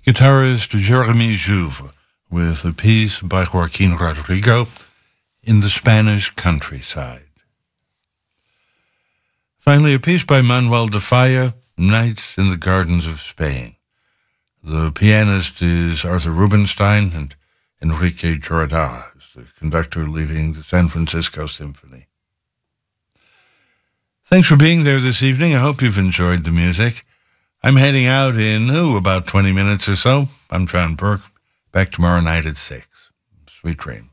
Guitarist Jeremy Jouvre with a piece by Joaquin Rodrigo in the Spanish countryside. Finally, a piece by Manuel de Falla, Nights in the Gardens of Spain. The pianist is Arthur Rubinstein, and Enrique Jorda is the conductor leading the San Francisco Symphony. Thanks for being there this evening. I hope you've enjoyed the music. I'm heading out in, about 20 minutes or so. I'm John Burke. Back tomorrow night at 6. Sweet dreams.